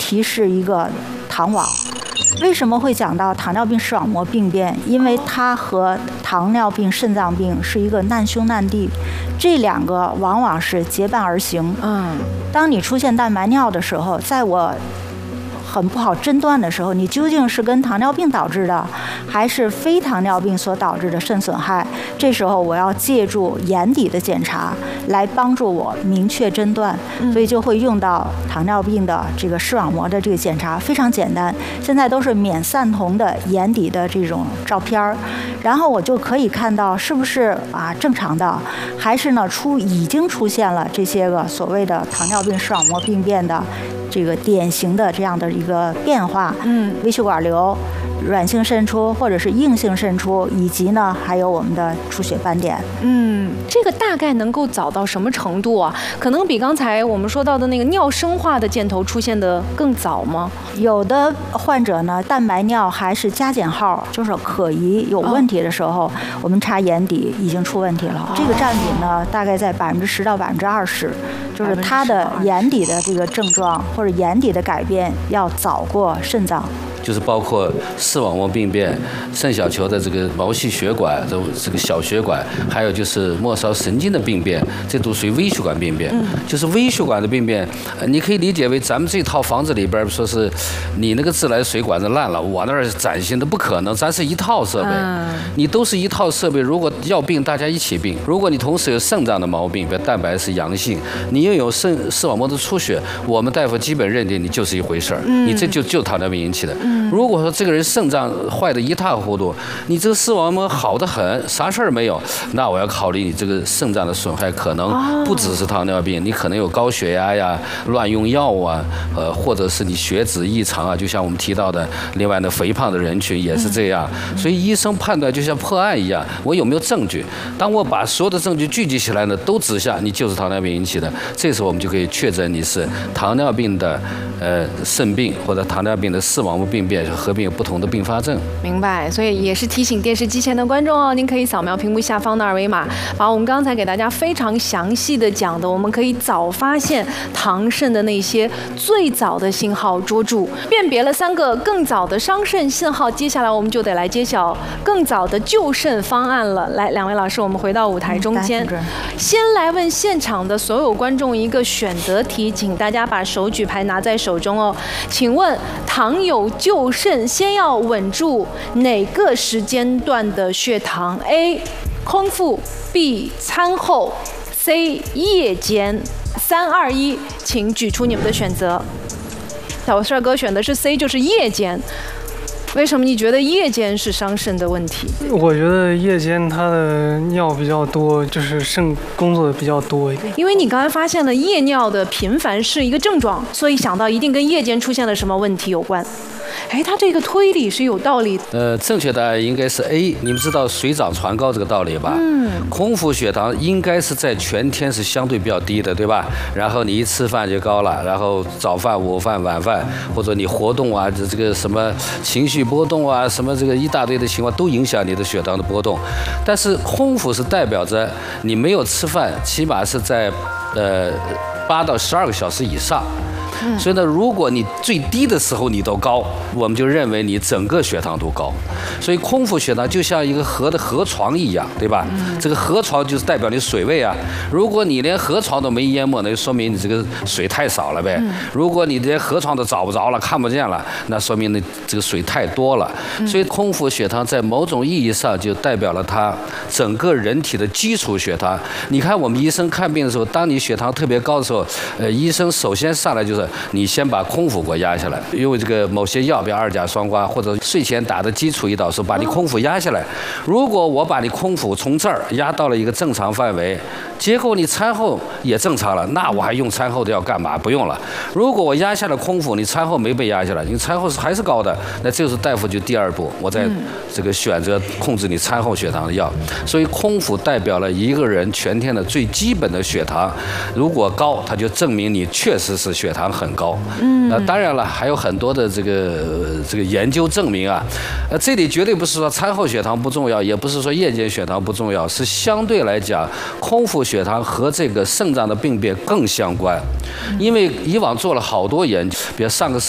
提示一个糖网。为什么会讲到糖尿病视网膜病变？因为它和糖尿病肾脏病是一个难兄难弟，这两个往往是结伴而行。当你出现蛋白尿的时候，在我很不好诊断的时候，你究竟是跟糖尿病导致的，还是非糖尿病所导致的肾损害？这时候我要借助眼底的检查来帮助我明确诊断，所以就会用到糖尿病的这个视网膜的这个检查，非常简单。现在都是免散瞳的眼底的这种照片，然后我就可以看到是不是正常的，还是呢已经出现了这些个所谓的糖尿病视网膜病变的这个典型的这样的一个变化，微血管瘤、软性渗出或者是硬性渗出，以及呢还有我们的出血斑点。 这个大概能够早到什么程度啊？可能比刚才我们说到的那个尿生化的箭头出现的更早吗？ 有的患者呢，蛋白尿还是加减号，就是可疑有问题的时候，我们查眼底已经出问题了。这个占比呢，大概在10%到20%，就是它的眼底的这个症状或者眼底的改变要早过肾脏。 就是包括视网膜病变、肾小球的这个毛细血管、这个小血管，还有就是末梢神经的病变，这都属于微血管病变。就是微血管的病变，你可以理解为咱们这套房子里边说是你那个自来水管子烂了，我那儿崭新的不可能，咱是一套设备，你都是一套设备。如果要病，大家一起病。如果你同时有肾脏的毛病，比如蛋白是阳性，你又有视网膜的出血，我们大夫基本认定你就是一回事儿，你这就糖尿病引起的。如果说这个人肾脏坏得一塌糊涂，你这个视网膜好得很，啥事儿没有，那我要考虑你这个肾脏的损害可能不只是糖尿病，你可能有高血压呀、乱用药啊，或者是你血脂异常啊，就像我们提到的，另外呢，肥胖的人群也是这样。所以医生判断就像破案一样，我有没有证据？当我把所有的证据聚集起来呢，都指向你就是糖尿病引起的，这时候我们就可以确诊你是糖尿病的肾病或者糖尿病的视网膜病变合并有不同的并发症。 明白，所以也是提醒电视机前的观众哦，您可以扫描屏幕下方的二维码，把我们刚才给大家非常详细的讲的，我们可以早发现糖肾的那些最早的信号捉住，辨别了3个更早的伤肾信号。接下来我们就得来揭晓更早的救肾方案了。来，两位老师，我们回到舞台中间，先来问现场的所有观众一个选择题，请大家把手举牌拿在手中哦。请问糖友救肾先要稳住哪个时间段的血糖 ？A. 空腹 B. 餐后 C. 夜间。3、2、1，请举出你们的选择。小帅哥选的是 C， 就是夜间。为什么你觉得夜间是伤肾的问题？ 我觉得夜间它的尿比较多，就是肾工作的比较多。 因为你刚才发现了夜尿的频繁是一个症状，所以想到一定跟夜间出现了什么问题有关。他这个推理是有道理。 正确答案应该是 A。你们知道水涨船高这个道理吧？空腹血糖应该是在全天是相对比较低的，对吧？然后你一吃饭就高了，然后早饭、午饭、晚饭，或者你活动啊，这个什么情绪波动啊，什么这个一大堆的情况都影响你的血糖的波动。但是空腹是代表着你没有吃饭，起码是在8到12个小时以上。所以呢，如果你最低的时候你都高，我们就认为你整个血糖都高。所以空腹血糖就像一个河的河床一样，对吧？这个河床就是代表你水位啊。如果你连河床都没淹没，那就说明你这个水太少了呗。如果你连河床都找不着了，看不见了，那说明你这个水太多了。所以空腹血糖在某种意义上就代表了它整个人体的基础血糖。你看我们医生看病的时候，当你血糖特别高的时候，医生首先上来就是你先把空腹给我压下来，因为这个某些药，比如2甲双胍或者睡前打的基础胰岛素，把你空腹压下来。如果我把你空腹从这儿压到了一个正常范围，结果你餐后也正常了，那我还用餐后的药干嘛？不用了。如果我压下了空腹，你餐后没被压下来，你餐后还是高的，那这个是大夫就第2步，我在这个选择控制你餐后血糖的药。所以空腹代表了一个人全天的最基本的血糖，如果高，它就证明你确实是血糖很高。当然了，还有很多的这个研究证明啊，这里绝对不是说餐后血糖不重要，也不是说夜间血糖不重要，是相对来讲，空腹血糖和这个肾脏的病变更相关。因为以往做了好多研究，比如上个